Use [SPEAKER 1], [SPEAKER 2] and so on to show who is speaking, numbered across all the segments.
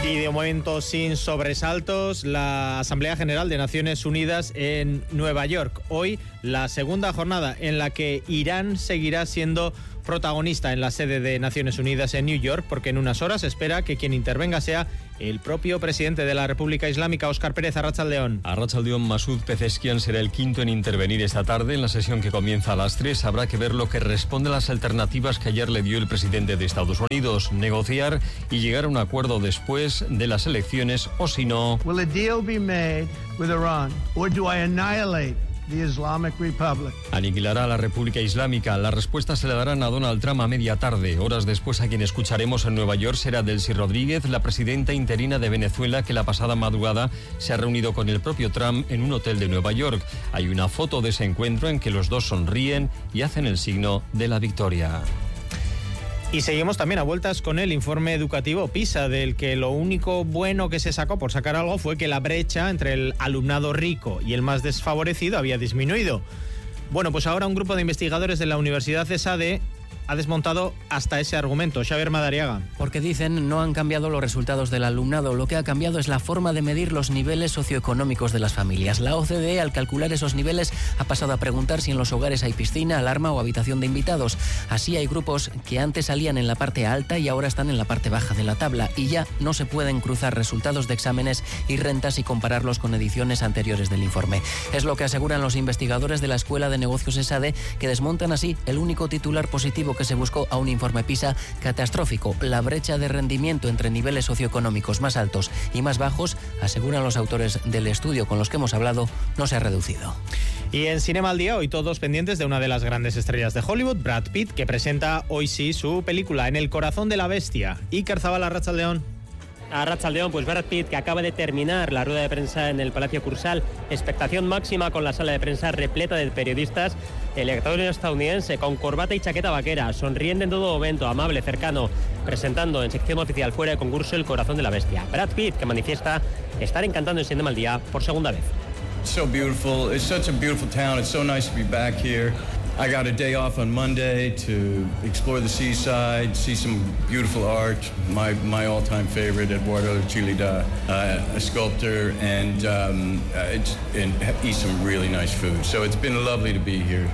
[SPEAKER 1] Y de momento sin sobresaltos, la Asamblea General de Naciones Unidas en Nueva York. Hoy la segunda jornada en la que Irán seguirá siendo protagonista en la sede de Naciones Unidas en New York, porque en unas horas se espera que quien intervenga sea el propio presidente de la República Islámica, Óscar Pérez. Arratsaldeón.
[SPEAKER 2] Arratsaldeón. Masoud Pezeshkian será el quinto en intervenir esta tarde. En la sesión que comienza a las 3 habrá que ver lo que responde a las alternativas que ayer le dio el presidente de Estados Unidos, negociar y llegar a un acuerdo después de las elecciones, o si no...
[SPEAKER 3] Will a deal be made with Iran, or do I annihilate the Islamic Republic?
[SPEAKER 2] Aniquilará a la República Islámica. La respuesta se le darán a Donald Trump a media tarde. Horas después, a quien escucharemos en Nueva York será Delcy Rodríguez, la presidenta interina de Venezuela, que la pasada madrugada se ha reunido con el propio Trump en un hotel de Nueva York. Hay una foto de ese encuentro en que los dos sonríen y hacen el signo de la victoria.
[SPEAKER 1] Y seguimos también a vueltas con el informe educativo PISA, del que lo único bueno que se sacó, por sacar algo, fue que la brecha entre el alumnado rico y el más desfavorecido había disminuido. Bueno, pues ahora un grupo de investigadores de la Universidad ESADE ha desmontado hasta ese argumento. Xavier Madariaga.
[SPEAKER 4] Porque dicen no han cambiado los resultados del alumnado, lo que ha cambiado es la forma de medir los niveles socioeconómicos de las familias. La OCDE, al calcular esos niveles, ha pasado a preguntar si en los hogares hay piscina, alarma o habitación de invitados. Así hay grupos que antes salían en la parte alta y ahora están en la parte baja de la tabla, y ya no se pueden cruzar resultados de exámenes y rentas y compararlos con ediciones anteriores del informe. Es lo que aseguran los investigadores de la Escuela de Negocios ESADE, que desmontan así el único titular positivo que se buscó a un informe PISA catastrófico. La brecha de rendimiento entre niveles socioeconómicos más altos y más bajos, aseguran los autores del estudio con los que hemos hablado, no se ha reducido.
[SPEAKER 1] Y en Cinema al Día, hoy todos pendientes de una de las grandes estrellas de Hollywood, Brad Pitt, que presenta hoy sí su película En el corazón de la bestia. Iker Zabala, arratsaldeón.
[SPEAKER 5] Arratsaldeón, pues Brad Pitt, que acaba de terminar la rueda de prensa en el Palacio Cursal, expectación máxima con la sala de prensa repleta de periodistas. El actor estadounidense con corbata y chaqueta vaquera, sonriente en todo momento, amable, cercano, presentando en sección oficial fuera de concurso El corazón de la bestia. Brad Pitt, que manifiesta estar encantando en Cinema al Día por segunda vez.
[SPEAKER 6] So beautiful, it's such a beautiful town, it's so nice to be back here. I got a day off on Monday to explore the seaside, see some beautiful art. My all-time favorite, Eduardo Chillida, a sculptor, and eat some really nice food. So it's been lovely to be here.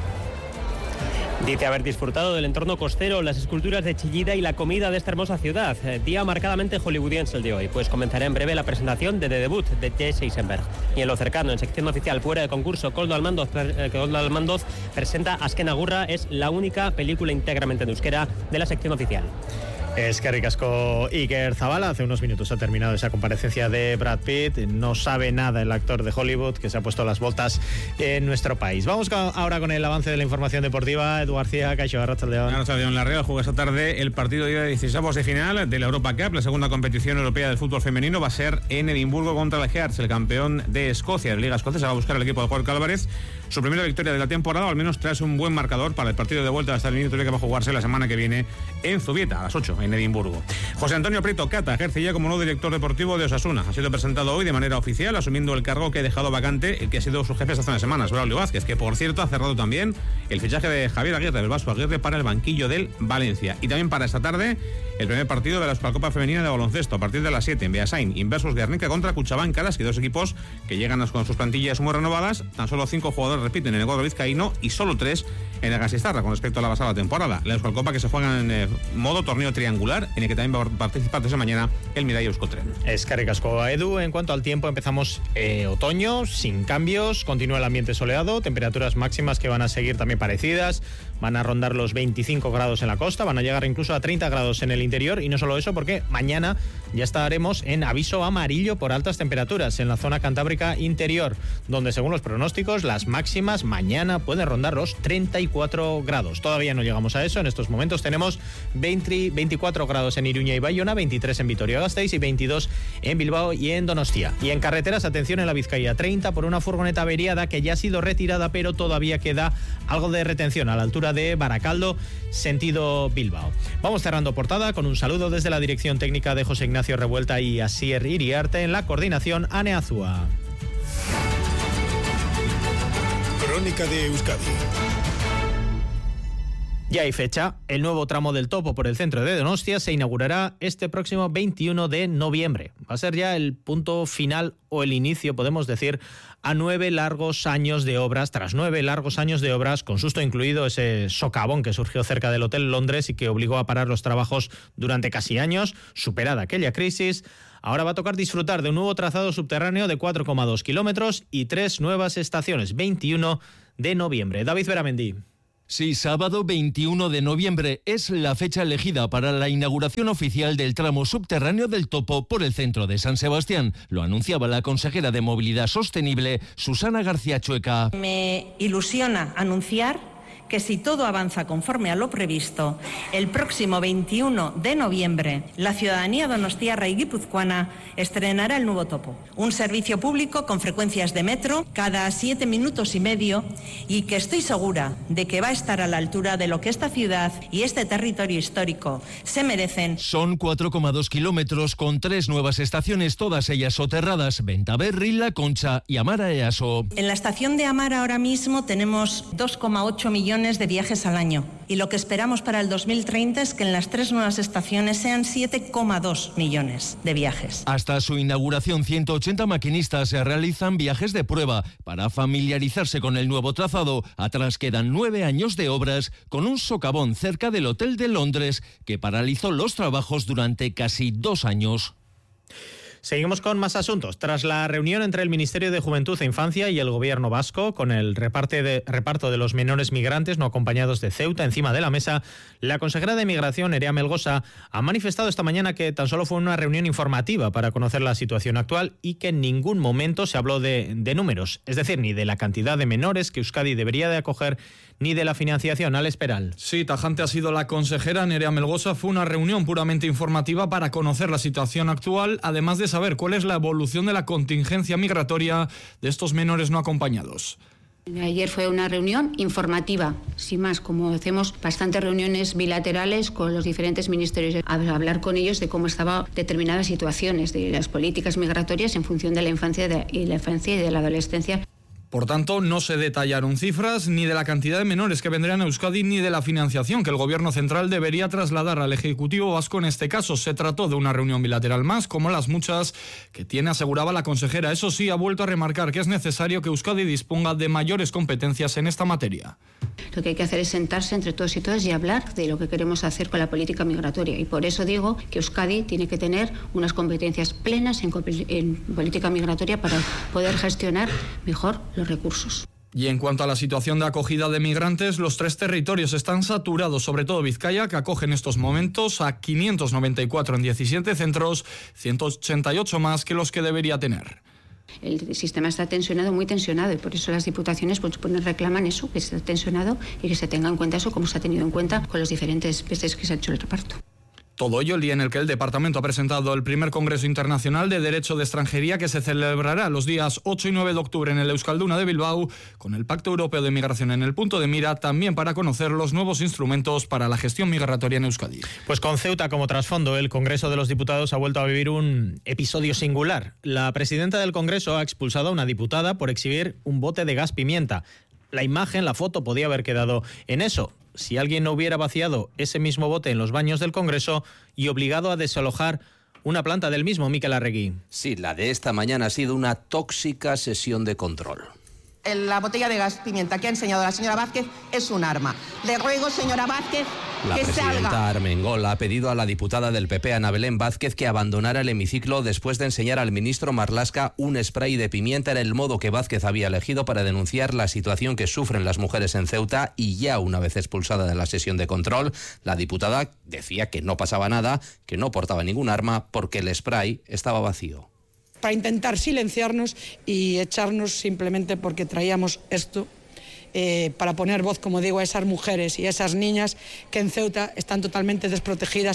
[SPEAKER 5] Dice haber disfrutado del entorno costero, las esculturas de Chillida y la comida de esta hermosa ciudad. Día marcadamente hollywoodiense el de hoy, pues comenzará en breve la presentación de The Debut de Jesse Eisenberg. Y en lo cercano, en sección oficial fuera de concurso, Koldo Almandoz presenta Azken Agurra, es la única película íntegramente en euskera de la sección oficial.
[SPEAKER 1] Eskerrik asko Iker Zabala. Hace unos minutos ha terminado esa comparecencia de Brad Pitt. No sabe nada el actor de Hollywood que se ha puesto las botas en nuestro país. Vamos ahora con el avance de la información deportiva. Edu García, Caixo, arratsaldeón.
[SPEAKER 7] Arratsaldeón. La Real juega esta tarde el partido de 16avos de final de la Europa Cup. La segunda competición europea del fútbol femenino va a ser en Edimburgo contra el Hearts, el campeón de Escocia. La Liga Escocesa va a buscar al equipo de Jorge Álvarez su primera victoria de la temporada, o al menos tras un buen marcador para el partido de vuelta hasta el eliminatorio que va a jugarse la semana que viene en Zubieta, a las 8, en Edimburgo. José Antonio Prieto Cata ejerce ya como nuevo director deportivo de Osasuna. Ha sido presentado hoy de manera oficial, asumiendo el cargo que ha dejado vacante el que ha sido su jefe hasta hace unas semanas, Braulio Vázquez, que por cierto ha cerrado también el fichaje de Javier Aguirre, del Vasco Aguirre, para el banquillo del Valencia. Y también para esta tarde, el primer partido de la Supercopa Femenina de Baloncesto, a partir de las 7 en Beasain, Inversos Guernica contra Cuchabán Karaski, dos equipos que llegan con sus plantillas muy renovadas. Tan solo 5 jugadores repiten en el cuadro vizcaíno y solo 3 en el Gasistarra con respecto a la pasada temporada. La Euskalcopa, que se juega en modo torneo triangular, en el que también va a participar desde mañana el Mirai Euskotren.
[SPEAKER 1] Eskerrik asko, Edu. En cuanto al tiempo, empezamos otoño sin cambios, continúa el ambiente soleado, temperaturas máximas que van a seguir también parecidas, van a rondar los 25 grados en la costa, van a llegar incluso a 30 grados en el interior, y no solo eso, porque mañana ya estaremos en aviso amarillo por altas temperaturas en la zona cantábrica interior, donde según los pronósticos las máximas mañana pueden rondar los 34 grados. Todavía no llegamos a eso, en estos momentos tenemos 24 grados en Iruña y Bayona, 23 en Vitoria-Gasteiz y 22 en Bilbao y en Donostia. Y en carreteras, atención en la Vizcaya, 30 por una furgoneta averiada que ya ha sido retirada, pero todavía queda algo de retención a la altura de Baracaldo, sentido Bilbao. Vamos cerrando portada con un saludo desde la dirección técnica de José Ignacio Revuelta y Asier Iriarte, en la coordinación Ane Azúa.
[SPEAKER 8] Crónica de Euskadi
[SPEAKER 1] Ya hay fecha. El nuevo tramo del Topo por el centro de Donostia se inaugurará este próximo 21 de noviembre. Va a ser ya el punto final o el inicio, podemos decir, a 9 largos años de obras. Tras 9 largos años de obras, con susto incluido ese socavón que surgió cerca del Hotel Londres y que obligó a parar los trabajos durante casi años, superada aquella crisis, ahora va a tocar disfrutar de un nuevo trazado subterráneo de 4,2 kilómetros y 3 nuevas estaciones. 21 de noviembre. David Beramendi.
[SPEAKER 8] Sí, sábado 21 de noviembre es la fecha elegida para la inauguración oficial del tramo subterráneo del Topo por el centro de San Sebastián. Lo anunciaba la consejera de Movilidad Sostenible, Susana García Chueca.
[SPEAKER 9] Me ilusiona anunciar que si todo avanza conforme a lo previsto, el próximo 21 de noviembre la ciudadanía donostiarra y guipuzcoana estrenará el nuevo Topo, un servicio público con frecuencias de metro cada 7 minutos y medio y que estoy segura de que va a estar a la altura de lo que esta ciudad y este territorio histórico se merecen.
[SPEAKER 8] Son 4,2 kilómetros con 3 nuevas estaciones, todas ellas soterradas: Bentaberri, La Concha y Amara Easo.
[SPEAKER 9] En la estación de Amara ahora mismo tenemos 2,8 millones de viajes al año y lo que esperamos para el 2030 es que en las 3 nuevas estaciones sean 7,2 millones de viajes.
[SPEAKER 8] Hasta su inauguración, 180 maquinistas se realizan viajes de prueba para familiarizarse con el nuevo trazado. Atrás quedan 9 años de obras con un socavón cerca del Hotel de Londres que paralizó los trabajos durante casi 2 años.
[SPEAKER 1] Seguimos con más asuntos. Tras la reunión entre el Ministerio de Juventud e Infancia y el Gobierno vasco, con el reparto de los menores migrantes no acompañados de Ceuta encima de la mesa, la consejera de Migración, Nerea Melgosa, ha manifestado esta mañana que tan solo fue una reunión informativa para conocer la situación actual y que en ningún momento se habló de números, es decir, ni de la cantidad de menores que Euskadi debería de acoger, ni de la financiación. Alex Peral.
[SPEAKER 10] Sí, tajante ha sido la consejera Nerea Melgosa. Fue una reunión puramente informativa para conocer la situación actual, además de saber cuál es la evolución de la contingencia migratoria de estos menores no acompañados.
[SPEAKER 11] Ayer fue una reunión informativa, sin más, como hacemos bastantes reuniones bilaterales con los diferentes ministerios, a hablar con ellos de cómo estaban determinadas situaciones de las políticas migratorias en función de la infancia y de la adolescencia.
[SPEAKER 10] Por tanto, no se detallaron cifras ni de la cantidad de menores que vendrían a Euskadi ni de la financiación que el Gobierno central debería trasladar al Ejecutivo vasco. En este caso se trató de una reunión bilateral más, como las muchas que tiene, aseguraba la consejera. Eso sí, ha vuelto a remarcar que es necesario que Euskadi disponga de mayores competencias en esta materia.
[SPEAKER 11] Lo que hay que hacer es sentarse entre todos y todas y hablar de lo que queremos hacer con la política migratoria. Y por eso digo que Euskadi tiene que tener unas competencias plenas en política migratoria para poder gestionar mejor los recursos.
[SPEAKER 10] Y en cuanto a la situación de acogida de migrantes, los 3 territorios están saturados, sobre todo Vizcaya, que acoge en estos momentos a 594 en 17 centros, 188 más que los que debería tener.
[SPEAKER 11] El sistema está tensionado, muy tensionado, y por eso las diputaciones reclaman eso, que esté tensionado y que se tenga en cuenta eso como se ha tenido en cuenta con los diferentes veces que se ha hecho el reparto.
[SPEAKER 10] Todo ello el día en el que el Departamento ha presentado el primer Congreso Internacional de Derecho de Extranjería, que se celebrará los días 8 y 9 de octubre en el Euskalduna de Bilbao, con el Pacto Europeo de Migración en el punto de mira, también para conocer los nuevos instrumentos para la gestión migratoria en Euskadi.
[SPEAKER 1] Pues con Ceuta como trasfondo, el Congreso de los Diputados ha vuelto a vivir un episodio singular. La presidenta del Congreso ha expulsado a una diputada por exhibir un bote de gas pimienta. La imagen, la foto, podía haber quedado en eso, si alguien no hubiera vaciado ese mismo bote en los baños del Congreso y obligado a desalojar una planta del mismo. Miquel Arregui.
[SPEAKER 12] Sí, la de esta mañana ha sido una tóxica sesión de control.
[SPEAKER 13] La botella de gas pimienta que ha enseñado la señora Vázquez es un arma. Le ruego, señora Vázquez,
[SPEAKER 12] la
[SPEAKER 13] que
[SPEAKER 12] presidenta
[SPEAKER 13] salga.
[SPEAKER 12] Armengol ha pedido a la diputada del PP, Ana Belén Vázquez, que abandonara el hemiciclo después de enseñar al ministro Marlaska un spray de pimienta. Era el modo que Vázquez había elegido para denunciar la situación que sufren las mujeres en Ceuta, y ya una vez expulsada de la sesión de control, la diputada decía que no pasaba nada, que no portaba ningún arma porque el spray estaba vacío.
[SPEAKER 14] Para intentar silenciarnos y echarnos simplemente porque traíamos esto, para poner voz, como digo, a esas mujeres y a esas niñas que en Ceuta están totalmente desprotegidas.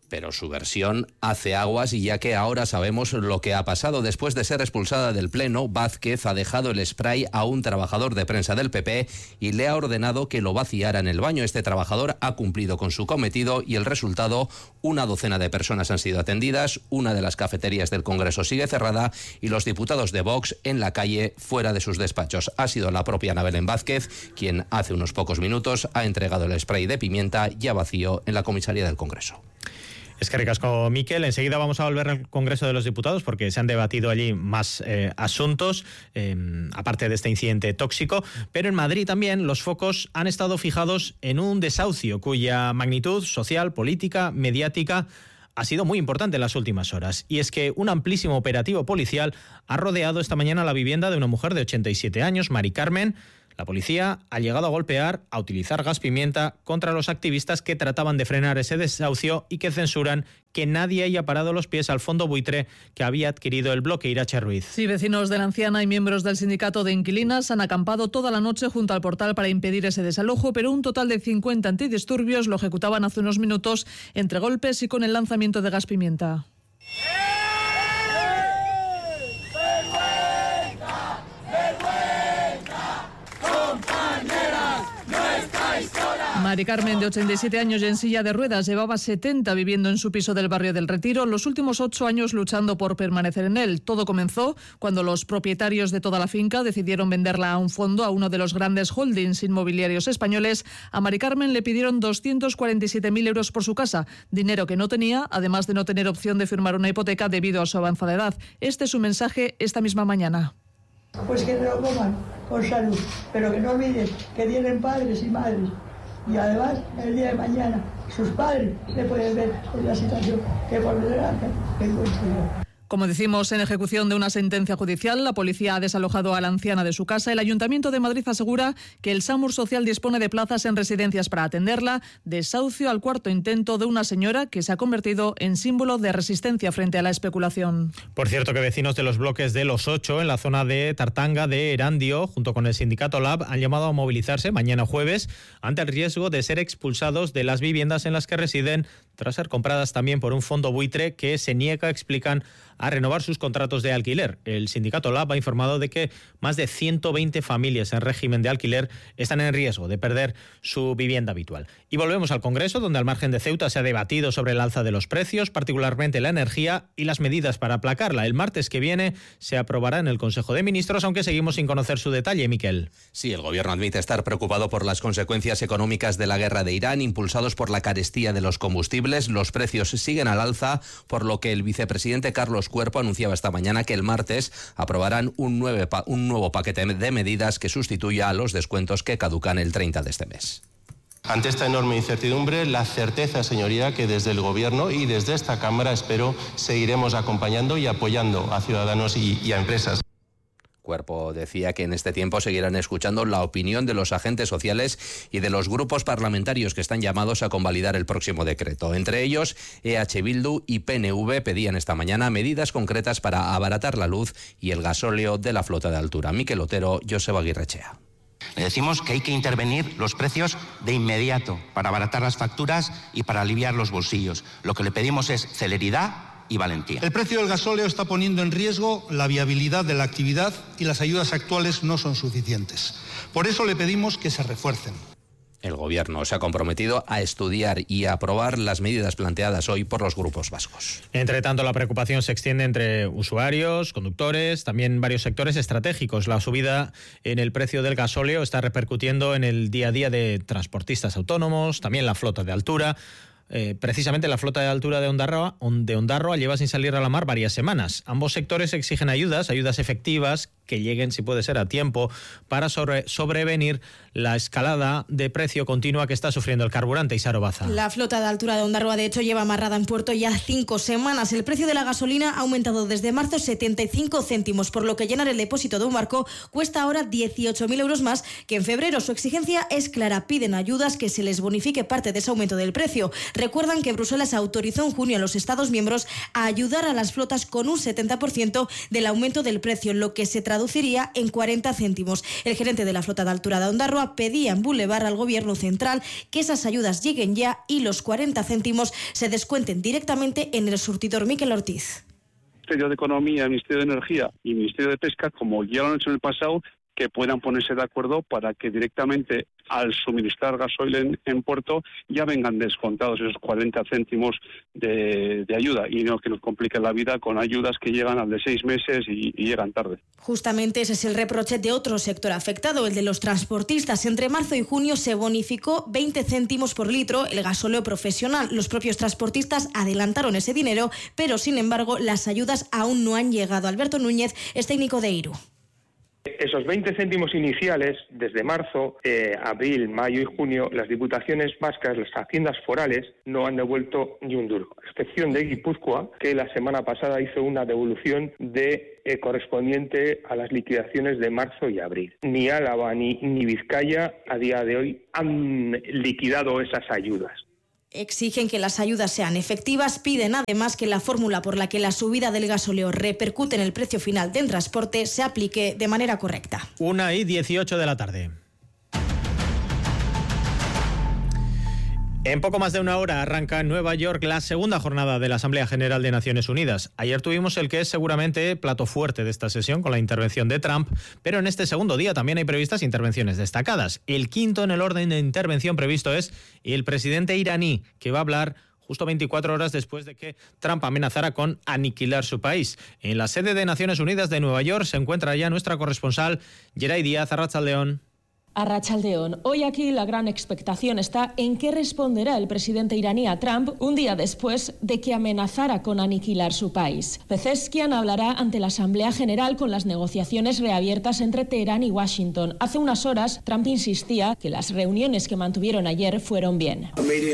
[SPEAKER 12] Pero su versión hace aguas y ya que ahora sabemos lo que ha pasado. Después de ser expulsada del Pleno, Vázquez ha dejado el spray a un trabajador de prensa del PP y le ha ordenado que lo vaciara en el baño. Este trabajador ha cumplido con su cometido y el resultado, una docena de personas han sido atendidas, una de las cafeterías del Congreso sigue cerrada y los diputados de Vox en la calle fuera de sus despachos. Ha sido la propia Ana Belén Vázquez quien hace unos pocos minutos ha entregado el spray de pimienta ya vacío en la comisaría del Congreso.
[SPEAKER 1] Es que ricasco, Miquel. Enseguida vamos a volver al Congreso de los Diputados porque se han debatido allí más asuntos, aparte de este incidente tóxico. Pero en Madrid también los focos han estado fijados en un desahucio cuya magnitud social, política, mediática ha sido muy importante en las últimas horas. Y es que un amplísimo operativo policial ha rodeado esta mañana la vivienda de una mujer de 87 años, Mari Carmen. La policía ha llegado a golpear, a utilizar gas pimienta contra los activistas que trataban de frenar ese desahucio y que censuran que nadie haya parado los pies al fondo buitre que había adquirido el bloque Irache Ruiz.
[SPEAKER 15] Sí, vecinos de la anciana y miembros del sindicato de inquilinas han acampado toda la noche junto al portal para impedir ese desalojo, pero un total de 50 antidisturbios lo ejecutaban hace unos minutos entre golpes y con el lanzamiento de gas pimienta. Mari Carmen, de 87 años y en silla de ruedas, llevaba 70 viviendo en su piso del barrio del Retiro, los últimos 8 años luchando por permanecer en él. Todo comenzó cuando los propietarios de toda la finca decidieron venderla a un fondo, a uno de los grandes holdings inmobiliarios españoles. A Mari Carmen le pidieron 247.000 euros por su casa, dinero que no tenía, además de no tener opción de firmar una hipoteca debido a su avanzada edad. Este es su mensaje esta misma mañana.
[SPEAKER 16] Pues que lo coman con salud, pero que no olviden que tienen padres y madres. Y además, el día de mañana, sus padres le pueden ver en la situación que por desgracia encuentro yo.
[SPEAKER 15] Como decimos, en ejecución de una sentencia judicial, la policía ha desalojado a la anciana de su casa. El Ayuntamiento de Madrid asegura que el SAMUR Social dispone de plazas en residencias para atenderla. Desahucio al cuarto intento de una señora que se ha convertido en símbolo de resistencia frente a la especulación.
[SPEAKER 1] Por cierto, que vecinos de los bloques de Los 8, en la zona de Tartanga de Erandio, junto con el sindicato LAB, han llamado a movilizarse mañana jueves ante el riesgo de ser expulsados de las viviendas en las que residen tras ser compradas también por un fondo buitre que se niega, explican, a renovar sus contratos de alquiler. El sindicato LAB ha informado de que más de 120 familias en régimen de alquiler están en riesgo de perder su vivienda habitual. Y volvemos al Congreso, donde al margen de Ceuta se ha debatido sobre el alza de los precios, particularmente la energía y las medidas para aplacarla. El martes que viene se aprobará en el Consejo de Ministros, aunque seguimos sin conocer su detalle, Miquel.
[SPEAKER 12] Sí, el Gobierno admite estar preocupado por las consecuencias económicas de la guerra de Irán, impulsados por la carestía de los combustibles. Los precios siguen al alza, por lo que el vicepresidente Carlos Cuerpo anunciaba esta mañana que el martes aprobarán un nuevo paquete de medidas que sustituya a los descuentos que caducan el 30 de este mes.
[SPEAKER 17] Ante esta enorme incertidumbre, la certeza, señoría, que desde el Gobierno y desde esta Cámara, espero, seguiremos acompañando y apoyando a ciudadanos y a empresas.
[SPEAKER 12] Cuerpo decía que en este tiempo seguirán escuchando la opinión de los agentes sociales y de los grupos parlamentarios que están llamados a convalidar el próximo decreto. Entre ellos, EH Bildu y PNV pedían esta mañana medidas concretas para abaratar la luz y el gasóleo de la flota de altura. Miquel Otero, Joseba Aguirrechea.
[SPEAKER 18] Le decimos que hay que intervenir los precios de inmediato para abaratar las facturas y para aliviar los bolsillos. Lo que le pedimos es celeridad y valentía.
[SPEAKER 19] El precio del gasóleo está poniendo en riesgo la viabilidad de la actividad y las ayudas actuales no son suficientes. Por eso le pedimos que se refuercen.
[SPEAKER 12] El Gobierno se ha comprometido a estudiar y a aprobar las medidas planteadas hoy por los grupos vascos.
[SPEAKER 1] Entre tanto, la preocupación se extiende entre usuarios, conductores, también varios sectores estratégicos. La subida en el precio del gasóleo está repercutiendo en el día a día de transportistas autónomos, también la flota de altura. Precisamente la flota de altura de Ondarroa lleva sin salir a la mar varias semanas. Ambos sectores exigen ayudas efectivas que lleguen, si puede ser, a tiempo para sobrevenir la escalada de precio continua que está sufriendo el carburante. Isaro Baza.
[SPEAKER 20] La flota de altura de Ondarroa, de hecho, lleva amarrada en puerto ya 5 semanas. El precio de la gasolina ha aumentado desde marzo 75 céntimos, por lo que llenar el depósito de un barco cuesta ahora 18.000 euros más que en febrero. Su exigencia es clara. Piden ayudas, que se les bonifique parte de ese aumento del precio. Recuerdan que Bruselas autorizó en junio a los Estados miembros a ayudar a las flotas con un 70% del aumento del precio, lo que se traduce traduciría en 40 céntimos. El gerente de la flota de altura de Ondarroa pedía en Boulevard al Gobierno central que esas ayudas lleguen ya y los 40 céntimos se descuenten directamente en el surtidor. Miquel Ortiz.
[SPEAKER 21] Ministerio de Economía, Ministerio de Energía y Ministerio de Pesca, como ya lo han hecho en el pasado, que puedan ponerse de acuerdo para que directamente al suministrar gasoil en puerto ya vengan descontados esos 40 céntimos de ayuda y no que nos compliquen la vida con ayudas que llegan al de 6 meses y llegan tarde.
[SPEAKER 20] Justamente ese es el reproche de otro sector afectado, el de los transportistas. Entre marzo y junio se bonificó 20 céntimos por litro el gasóleo profesional. Los propios transportistas adelantaron ese dinero, pero sin embargo las ayudas aún no han llegado. Alberto Núñez es técnico de IRU.
[SPEAKER 22] Esos 20 céntimos iniciales, desde marzo, abril, mayo y junio, las diputaciones vascas, las haciendas forales, no han devuelto ni un duro, a excepción de Guipúzcoa, que la semana pasada hizo una devolución correspondiente a las liquidaciones de marzo y abril. Ni Álava ni Vizcaya, a día de hoy, han liquidado esas ayudas.
[SPEAKER 20] Exigen que las ayudas sean efectivas, piden además que la fórmula por la que la subida del gasóleo repercute en el precio final del transporte se aplique de manera correcta.
[SPEAKER 1] 1:18 de la tarde. En poco más de una hora arranca en Nueva York la segunda jornada de la Asamblea General de Naciones Unidas. Ayer tuvimos el que es seguramente plato fuerte de esta sesión con la intervención de Trump, pero en este segundo día también hay previstas intervenciones destacadas. El quinto en el orden de intervención previsto es el presidente iraní, que va a hablar justo 24 horas después de que Trump amenazara con aniquilar su país. En la sede de Naciones Unidas de Nueva York se encuentra ya nuestra corresponsal Yeray Díaz. Arratsaldeón.
[SPEAKER 23] Arratsaldeón. Hoy aquí la gran expectación está en qué responderá el presidente iraní a Trump un día después de que amenazara con aniquilar su país. Pezeshkian hablará ante la Asamblea General con las negociaciones reabiertas entre Teherán y Washington. Hace unas horas, Trump insistía que las reuniones que mantuvieron ayer fueron bien.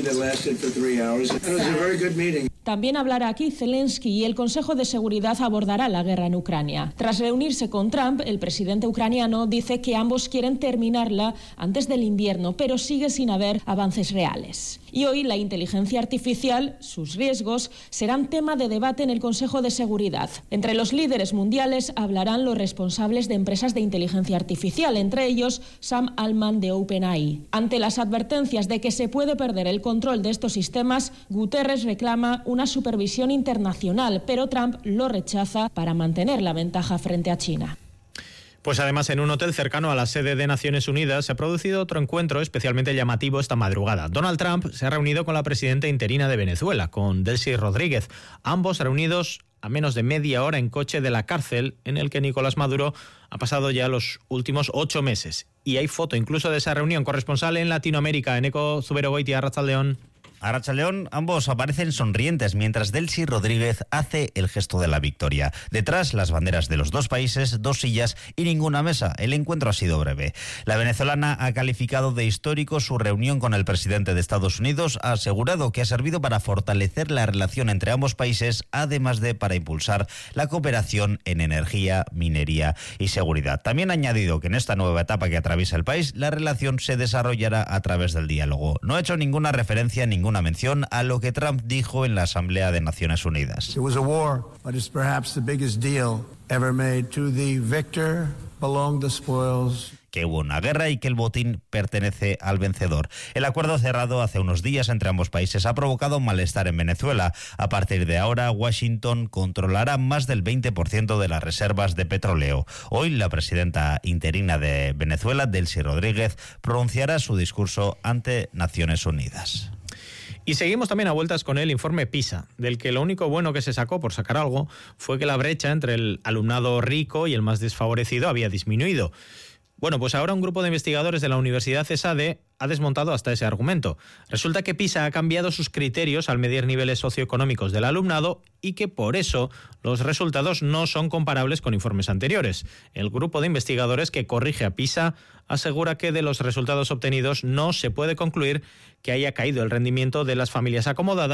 [SPEAKER 23] También hablará aquí Zelensky y el Consejo de Seguridad abordará la guerra en Ucrania. Tras reunirse con Trump, el presidente ucraniano dice que ambos quieren terminarla antes del invierno, pero sigue sin haber avances reales. Y hoy la inteligencia artificial, sus riesgos, serán tema de debate en el Consejo de Seguridad. Entre los líderes mundiales hablarán los responsables de empresas de inteligencia artificial, entre ellos Sam Altman de OpenAI. Ante las advertencias de que se puede perder el control de estos sistemas, Guterres reclama una supervisión internacional, pero Trump lo rechaza para mantener la ventaja frente a China.
[SPEAKER 1] Pues además en un hotel cercano a la sede de Naciones Unidas se ha producido otro encuentro especialmente llamativo esta madrugada. Donald Trump se ha reunido con la presidenta interina de Venezuela, con Delcy Rodríguez. Ambos reunidos a menos de media hora en coche de la cárcel en el que Nicolás Maduro ha pasado ya los últimos 8 meses. Y hay foto incluso de esa reunión. Corresponsal en Latinoamérica, Eneco Zuberogoitia, Arratsaldeón.
[SPEAKER 24] Arratsaldeón, ambos aparecen sonrientes mientras Delcy Rodríguez hace el gesto de la victoria. Detrás, las banderas de los dos países, 2 sillas y ninguna mesa. El encuentro ha sido breve. La venezolana ha calificado de histórico su reunión con el presidente de Estados Unidos, ha asegurado que ha servido para fortalecer la relación entre ambos países, además de para impulsar la cooperación en energía, minería y seguridad. También ha añadido que en esta nueva etapa que atraviesa el país, la relación se desarrollará a través del diálogo. No ha hecho ninguna referencia, ninguna mención a lo que Trump dijo en la Asamblea de Naciones Unidas.
[SPEAKER 3] It was a war, but it's perhaps the biggest deal ever made. To the victor belong the spoils.
[SPEAKER 24] Que hubo una guerra y que el botín pertenece al vencedor. El acuerdo cerrado hace unos días entre ambos países ha provocado malestar en Venezuela. A partir de ahora, Washington controlará más del 20% de las reservas de petróleo. Hoy, la presidenta interina de Venezuela, Delcy Rodríguez, pronunciará su discurso ante Naciones Unidas.
[SPEAKER 1] Y seguimos también a vueltas con el informe PISA, del que lo único bueno que se sacó, por sacar algo, fue que la brecha entre el alumnado rico y el más desfavorecido había disminuido. Bueno, pues ahora un grupo de investigadores de la Universidad CESADE ha desmontado hasta ese argumento. Resulta que PISA ha cambiado sus criterios al medir niveles socioeconómicos del alumnado y que por eso los resultados no son comparables con informes anteriores. El grupo de investigadores que corrige a PISA asegura que de los resultados obtenidos no se puede concluir que haya caído el rendimiento de las familias acomodadas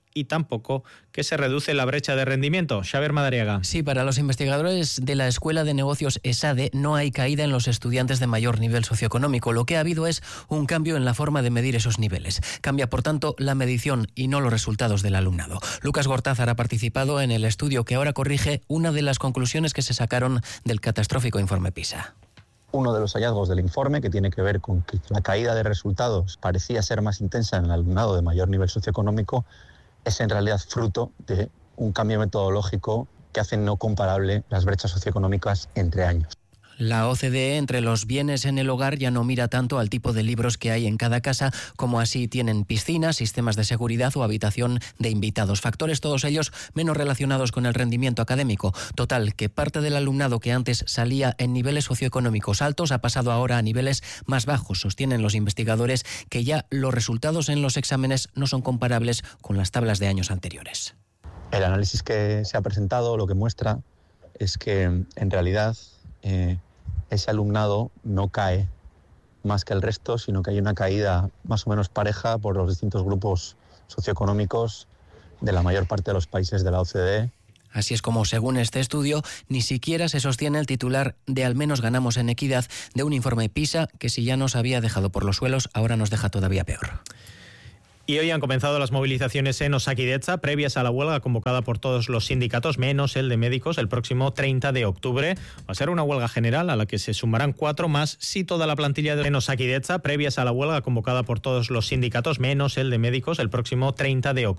[SPEAKER 1] y tampoco que se reduce la brecha de rendimiento. Xavier Madariaga.
[SPEAKER 2] Sí, para los investigadores de la Escuela de Negocios ESADE no hay caída en los estudiantes de mayor nivel socioeconómico. Lo que ha habido es un cambio en la forma de medir esos niveles. Cambia, por tanto, la medición y no los resultados del alumnado. Lucas Gortázar ha participado en el estudio que ahora corrige una de las conclusiones que se sacaron del catastrófico informe PISA.
[SPEAKER 4] Uno de los hallazgos del informe, que tiene que ver con que la caída de resultados parecía ser más intensa en el alumnado de mayor nivel socioeconómico, es en realidad fruto de un cambio metodológico que hace no comparable las brechas socioeconómicas entre años.
[SPEAKER 2] La OCDE, entre los bienes en el hogar, ya no mira tanto al tipo de libros que hay en cada casa, como así tienen piscinas, sistemas de seguridad o habitación de invitados. Factores todos ellos menos relacionados con el rendimiento académico. Total, que parte del alumnado que antes salía en niveles socioeconómicos altos ha pasado ahora a niveles más bajos. Sostienen los investigadores que ya los resultados en los exámenes no son comparables con las tablas de años anteriores.
[SPEAKER 4] El análisis que se ha presentado lo que muestra es que en realidad ese alumnado no cae más que el resto, sino que hay una caída más o menos pareja por los distintos grupos socioeconómicos de la mayor parte de los países de la OCDE.
[SPEAKER 2] Así es como, según este estudio, ni siquiera se sostiene el titular de al menos ganamos en equidad de un informe PISA que, si ya nos había dejado por los suelos, ahora nos deja todavía peor.
[SPEAKER 1] Y hoy han comenzado las movilizaciones en Osakidetza, previas a la huelga convocada por todos los sindicatos, menos el de médicos, el próximo 30 de octubre. Va a ser una huelga general a la que se sumarán 4 más si toda la plantilla de Osakidetza, previas a la huelga convocada por todos los sindicatos, menos el de médicos, el próximo 30 de octubre.